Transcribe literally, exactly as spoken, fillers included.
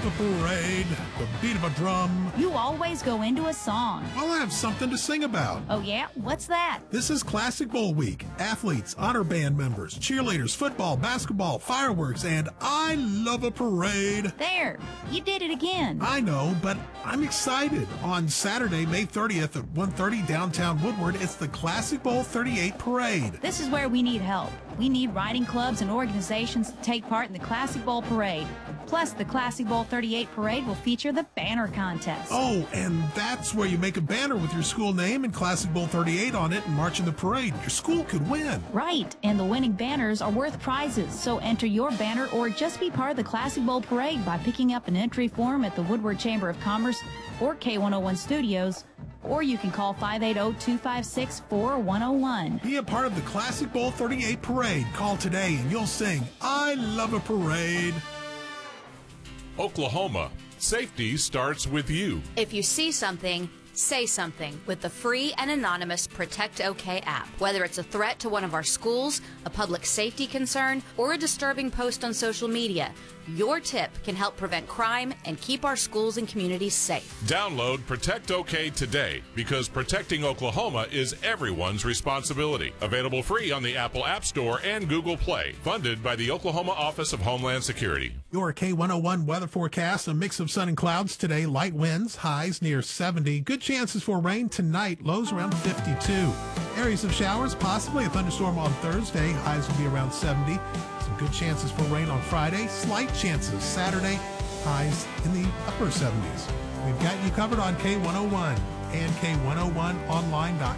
love a parade, the beat of a drum. You always go into a song. Well, I have something to sing about. Oh, yeah? What's that? This is Classic Bowl Week. Athletes, honor band members, cheerleaders, football, basketball, fireworks, and I love a parade. There, you did it again. I know, but I'm excited. On Saturday, May thirtieth at one thirty downtown Woodward, it's the Classic Bowl thirty-eight Parade. This is where we need help. We need riding clubs and organizations to take part in the Classic Bowl Parade. Plus, the Classic Bowl thirty-eight Parade will feature the banner contest. Oh, and that's where you make a banner with your school name and Classic Bowl thirty-eight on it and march in the parade. Your school could win. Right, and the winning banners are worth prizes, so enter your banner or just be part of the Classic Bowl Parade by picking up an entry form at the Woodward Chamber of Commerce or K one oh one Studios, or you can call five eight zero, two five six, four one zero one. Be a part of the Classic Bowl thirty-eight Parade. Call today and you'll sing, I love a parade. Oklahoma, safety starts with you. If you see something, say something with the free and anonymous Protect OK app. Whether it's a threat to one of our schools, a public safety concern, or a disturbing post on social media, your tip can help prevent crime and keep our schools and communities safe. Download Protect OK today, because protecting Oklahoma is everyone's responsibility. Available free on the Apple App Store and Google Play. Funded by the Oklahoma Office of Homeland Security. Your K one oh one weather forecast, a mix of sun and clouds today. Light winds, highs near seventy. Good chances for rain tonight, lows around fifty-two. Areas of showers, possibly a thunderstorm on Thursday. Highs will be around seventy. Some good chances for rain on Friday. Slight chances Saturday. Highs in the upper seventies. We've got you covered on K one oh one and K one oh one online dot com.